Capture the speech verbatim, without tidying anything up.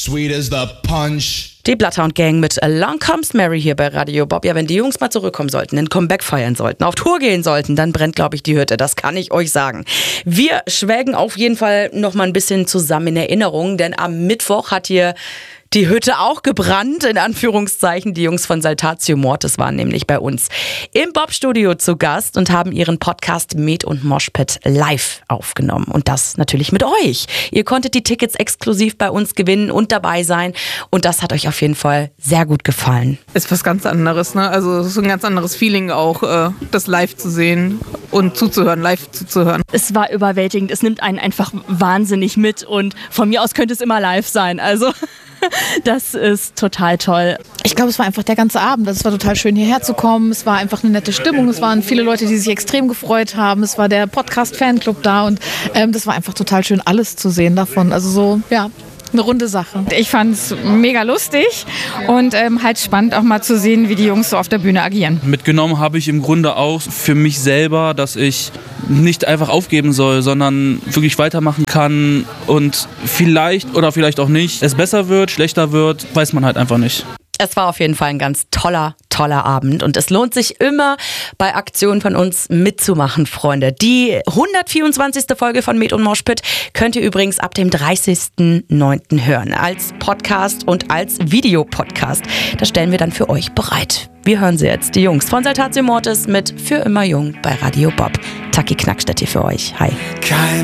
Sweet as the punch. Die Bloodhound Gang mit Along Comes Mary hier bei Radio Bob. Ja, wenn die Jungs mal zurückkommen sollten, ein Comeback feiern sollten, auf Tour gehen sollten, dann brennt, glaube ich, die Hütte. Das kann ich euch sagen. Wir schwelgen auf jeden Fall noch mal ein bisschen zusammen in Erinnerung, denn am Mittwoch hat hier die Hütte auch gebrannt, in Anführungszeichen. Die Jungs von Saltatio Mortis waren nämlich bei uns im Bob-Studio zu Gast und haben ihren Podcast Met und Moshpit live aufgenommen. Und das natürlich mit euch. Ihr konntet die Tickets exklusiv bei uns gewinnen und dabei sein. Und das hat euch auf jeden Fall sehr gut gefallen. Ist was ganz anderes, ne? Also es ist ein ganz anderes Feeling auch, äh, das live zu sehen und zuzuhören, live zuzuhören. Es war überwältigend. Es nimmt einen einfach wahnsinnig mit. Und von mir aus könnte es immer live sein. Also das ist total toll. Ich glaube, es war einfach der ganze Abend. Es war total schön, hierher zu kommen. Es war einfach eine nette Stimmung. Es waren viele Leute, die sich extrem gefreut haben. Es war der Podcast-Fanclub da und ähm, das war einfach total schön, alles zu sehen davon. Also so, ja, eine runde Sache. Ich fand es mega lustig und ähm, halt spannend auch mal zu sehen, wie die Jungs so auf der Bühne agieren. Mitgenommen habe ich im Grunde auch für mich selber, dass ich nicht einfach aufgeben soll, sondern wirklich weitermachen kann und vielleicht oder vielleicht auch nicht es besser wird, schlechter wird, weiß man halt einfach nicht. Es war auf jeden Fall ein ganz toller, toller Abend und es lohnt sich immer, bei Aktionen von uns mitzumachen, Freunde. Die hundertvierundzwanzigste Folge von Met und Moshpit könnt ihr übrigens ab dem dreißigsten neunten hören, als Podcast und als Videopodcast. Das stellen wir dann für euch bereit. Wir hören sie jetzt, die Jungs von Saltatio Mortis mit Für immer jung bei Radio Bob. Taki Knackstedt hier für euch. Hi. Kein